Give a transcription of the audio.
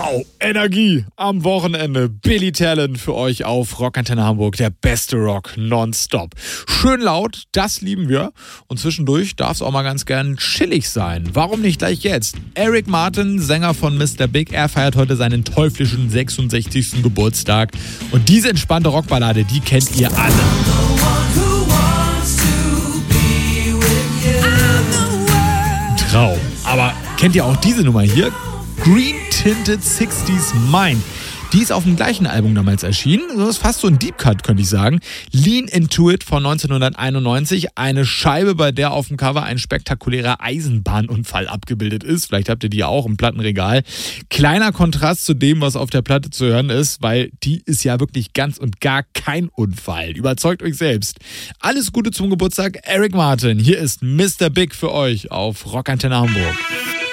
Wow, Energie am Wochenende. Billy Talent für euch auf Rockantenne Hamburg. Der beste Rock nonstop. Schön laut, das lieben wir. Und zwischendurch darf es auch mal ganz gern chillig sein. Warum nicht gleich jetzt? Eric Martin, Sänger von Mr. Big, er feiert heute seinen teuflischen 66. Geburtstag. Und diese entspannte Rockballade, die kennt ihr alle. Traum. Aber kennt ihr auch diese Nummer hier? Green Tinted 60s Mind. Die ist auf dem gleichen Album damals erschienen. Das ist fast so ein Deep Cut, könnte ich sagen. Lean Into It von 1991. Eine Scheibe, bei der auf dem Cover ein spektakulärer Eisenbahnunfall abgebildet ist. Vielleicht habt ihr die auch im Plattenregal. Kleiner Kontrast zu dem, was auf der Platte zu hören ist, weil die ist ja wirklich ganz und gar kein Unfall. Überzeugt euch selbst. Alles Gute zum Geburtstag, Eric Martin. Hier ist Mr. Big für euch auf Rockantenne Hamburg.